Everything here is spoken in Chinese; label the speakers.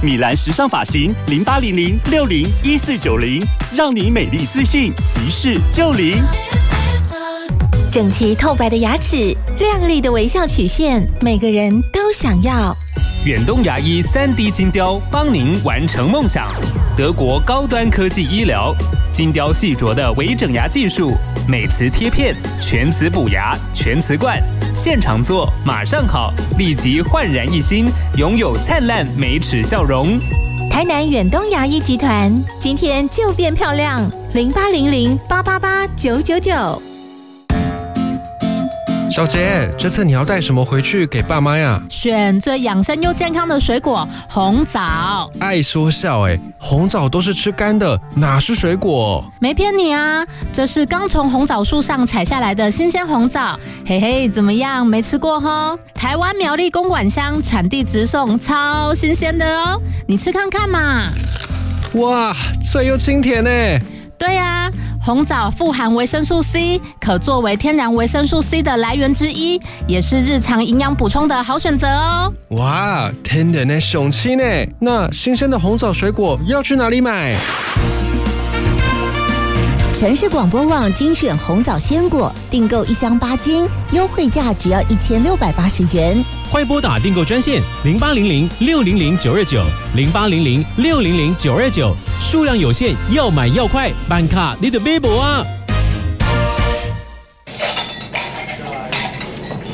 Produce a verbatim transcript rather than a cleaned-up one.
Speaker 1: 米兰时尚发型零八零零六零一四九零，让你美丽自信，一试就灵。
Speaker 2: 整齐透白的牙齿，亮丽的微笑曲线，每个人都想要。
Speaker 3: 远东牙医 三 D 金雕帮您完成梦想。德国高端科技医疗，金雕细琢的微整牙技术，美瓷贴片，全瓷补牙，全瓷冠，现场做马上好，立即焕然一新，拥有灿烂美齿笑容。
Speaker 2: 台南远东牙医集团，今天就变漂亮，零八零零八八八九九九。
Speaker 4: 小杰，这次你要带什么回去给爸妈呀？
Speaker 5: 选最养生又健康的水果红枣。
Speaker 4: 爱说笑哎，红枣都是吃干的，哪是水果？
Speaker 5: 没骗你啊，这是刚从红枣树上采下来的新鲜红枣。嘿嘿，怎么样？没吃过吼？台湾苗栗公馆乡产地直送，超新鲜的哦，你吃看看嘛。
Speaker 4: 哇，脆又清甜哎。
Speaker 5: 对啊，红枣富含维生素 C， 可作为天然维生素 C 的来源之一，也是日常营养补充的好选择哦。
Speaker 4: 哇，天然的雄青呢？那新鲜的红枣水果要去哪里买？
Speaker 6: 城市广播网精选红枣鲜果，订购一箱八斤，优惠价只要一千六百八十元。
Speaker 7: 快拨打订购专线零八零零六零零九二九零八零零六零零九二九，数量有限，要买要快，办卡你的微博啊！